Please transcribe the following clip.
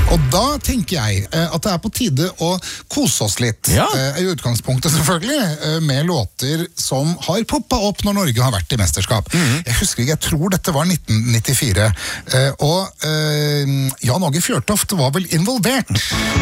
Og da tenker jeg at det på tide å kose oss litt. Ja. I utgangspunktet selvfølgelig, med låter som har poppet opp når Norge har vært i mesterskap. Jeg husker ikke, jeg tror dette var 1994. Og Jan Åge Fjørtoft var vel involvert.